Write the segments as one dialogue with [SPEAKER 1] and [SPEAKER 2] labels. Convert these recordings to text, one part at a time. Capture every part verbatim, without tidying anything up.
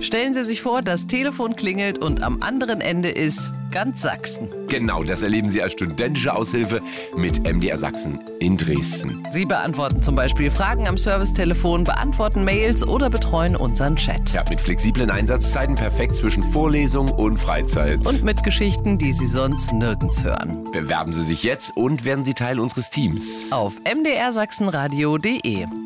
[SPEAKER 1] Stellen Sie sich vor, das Telefon klingelt und am anderen Ende ist ganz Sachsen.
[SPEAKER 2] Genau, das erleben Sie als studentische Aushilfe mit M D R Sachsen in Dresden.
[SPEAKER 1] Sie beantworten zum Beispiel Fragen am Servicetelefon, beantworten Mails oder betreuen unseren Chat.
[SPEAKER 2] Ja, mit flexiblen Einsatzzeiten perfekt zwischen Vorlesung und Freizeit.
[SPEAKER 1] Und mit Geschichten, die Sie sonst nirgends hören.
[SPEAKER 2] Bewerben Sie sich jetzt und werden Sie Teil unseres Teams.
[SPEAKER 1] Auf m d r sachsenradio punkt d e.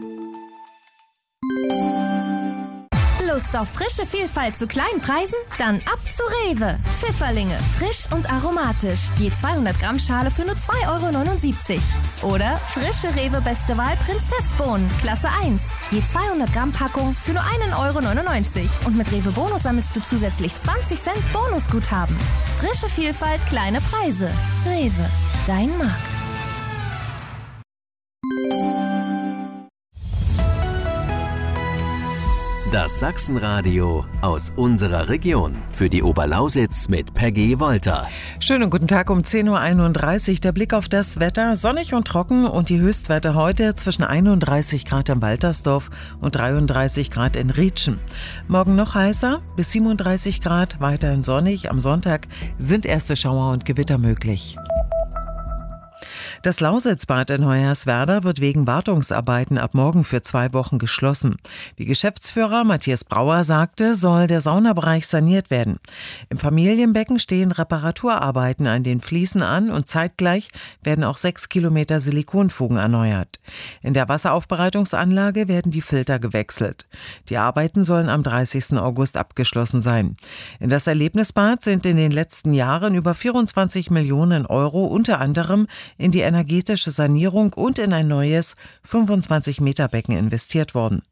[SPEAKER 3] Lust auf frische Vielfalt zu kleinen Preisen? Dann ab zu Rewe. Pfifferlinge, frisch und aromatisch. Je zweihundert Gramm Schale für nur zwei Euro neunundsiebzig. Oder frische Rewe Beste Wahl Prinzessbohnen, Klasse eins. Je zweihundert Gramm Packung für nur einen Euro neunundneunzig. Und mit Rewe Bonus sammelst du zusätzlich zwanzig Cent Bonusguthaben. Frische Vielfalt, kleine Preise. Rewe, dein Markt.
[SPEAKER 4] Das Sachsenradio aus unserer Region. Für die Oberlausitz mit Peggy Wolter.
[SPEAKER 5] Schönen guten Tag um zehn Uhr einunddreißig. Der Blick auf das Wetter. Sonnig und trocken und die Höchstwerte heute zwischen einunddreißig Grad am Waltersdorf und dreiunddreißig Grad in Rietschen. Morgen noch heißer, bis siebenunddreißig Grad, weiterhin sonnig. Am Sonntag sind erste Schauer und Gewitter möglich. Das Lausitzbad in Hoyerswerda wird wegen Wartungsarbeiten ab morgen für zwei Wochen geschlossen. Wie Geschäftsführer Matthias Brauer sagte, soll der Saunabereich saniert werden. Im Familienbecken stehen Reparaturarbeiten an den Fliesen an und zeitgleich werden auch sechs Kilometer Silikonfugen erneuert. In der Wasseraufbereitungsanlage werden die Filter gewechselt. Die Arbeiten sollen am dreißigsten August abgeschlossen sein. In das Erlebnisbad sind in den letzten Jahren über vierundzwanzig Millionen Euro unter anderem in die energetische Sanierung und in ein neues fünfundzwanzig Meter Becken investiert worden.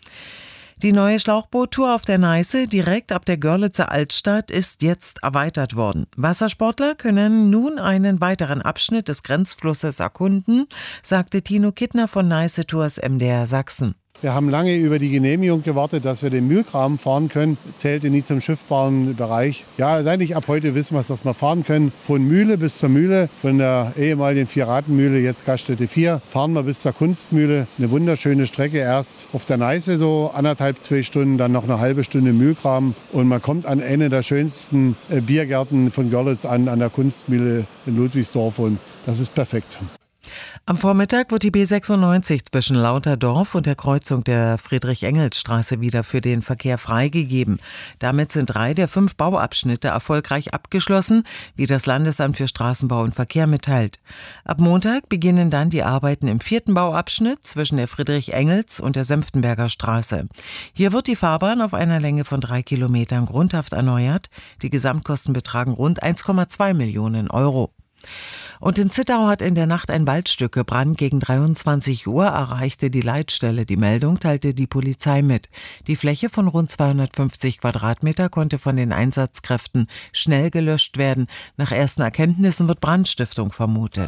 [SPEAKER 5] Die neue Schlauchboottour auf der Neiße direkt ab der Görlitzer Altstadt ist jetzt erweitert worden. Wassersportler können nun einen weiteren Abschnitt des Grenzflusses erkunden, sagte Tino Kittner von Neiße Tours M D R Sachsen.
[SPEAKER 6] Wir haben lange über die Genehmigung gewartet, dass wir den Mühlgraben fahren können. Zählte nie zum schiffbaren Bereich. Ja, eigentlich ab heute wissen wir es, dass wir fahren können. Von Mühle bis zur Mühle, von der ehemaligen Vierratenmühle, jetzt Gaststätte vier, fahren wir bis zur Kunstmühle. Eine wunderschöne Strecke. Erst auf der Neiße so anderthalb, zwei Stunden, dann noch eine halbe Stunde Mühlgraben. Und man kommt an eine der schönsten Biergärten von Görlitz an, an der Kunstmühle in Ludwigsdorf. Und das ist perfekt.
[SPEAKER 5] Am Vormittag wird die B sechsundneunzig zwischen Lauterdorf und der Kreuzung der Friedrich-Engels-Straße wieder für den Verkehr freigegeben. Damit sind drei der fünf Bauabschnitte erfolgreich abgeschlossen, wie das Landesamt für Straßenbau und Verkehr mitteilt. Ab Montag beginnen dann die Arbeiten im vierten Bauabschnitt zwischen der Friedrich-Engels- und der Senftenberger Straße. Hier wird die Fahrbahn auf einer Länge von drei Kilometern grundhaft erneuert. Die Gesamtkosten betragen rund eins Komma zwei Millionen Euro. Und in Zittau hat in der Nacht ein Waldstück gebrannt. Gegen dreiundzwanzig Uhr erreichte die Leitstelle die Meldung, teilte die Polizei mit. Die Fläche von rund zweihundertfünfzig Quadratmeter konnte von den Einsatzkräften schnell gelöscht werden. Nach ersten Erkenntnissen wird Brandstiftung vermutet.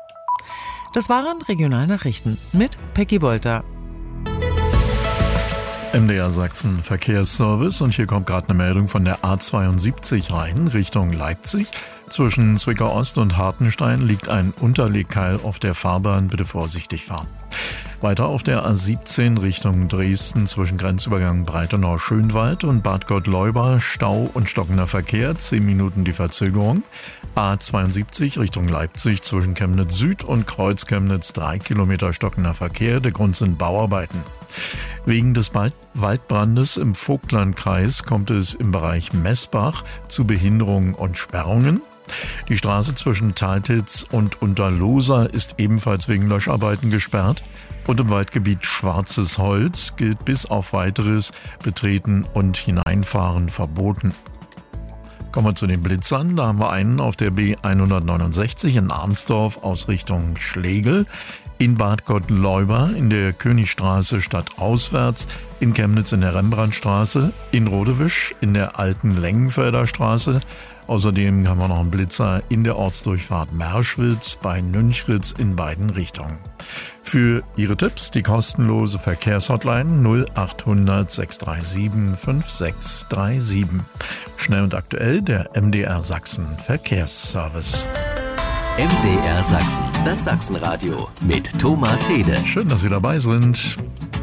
[SPEAKER 5] Das waren Regionalnachrichten mit Peggy Wolter.
[SPEAKER 7] M D R Sachsen Verkehrsservice und hier kommt gerade eine Meldung von der A zweiundsiebzig rein, Richtung Leipzig. Zwischen Zwickau Ost und Hartenstein liegt ein Unterlegkeil auf der Fahrbahn, bitte vorsichtig fahren. Weiter auf der A siebzehn Richtung Dresden zwischen Grenzübergang Breitenau-Schönwald und Bad Gottleuba Stau und stockender Verkehr, zehn Minuten die Verzögerung. A zweiundsiebzig Richtung Leipzig zwischen Chemnitz Süd und Kreuz Chemnitz drei Kilometer stockender Verkehr, der Grund sind Bauarbeiten. Wegen des Waldbrandes im Vogtlandkreis kommt es im Bereich Messbach zu Behinderungen und Sperrungen. Die Straße zwischen Taltitz und Unterlohsa ist ebenfalls wegen Löscharbeiten gesperrt. Und im Waldgebiet Schwarzes Holz gilt bis auf weiteres Betreten und Hineinfahren verboten. Kommen wir zu den Blitzern. Da haben wir einen auf der B hundertneunundsechzig in Arnsdorf aus Richtung Schlegel. In Bad Gottleuba in der Königstraße stadtauswärts, in Chemnitz in der Rembrandtstraße, in Rodewisch in der alten Lengenfelder Straße. Außerdem haben wir noch einen Blitzer in der Ortsdurchfahrt Merschwitz bei Nünchritz in beiden Richtungen. Für Ihre Tipps die kostenlose Verkehrshotline null achthundert sechs drei sieben fünf sechs drei sieben. Schnell und aktuell der M D R Sachsen Verkehrsservice.
[SPEAKER 4] M D R Sachsen, das Sachsenradio mit Thomas Hede.
[SPEAKER 7] Schön, dass Sie dabei sind.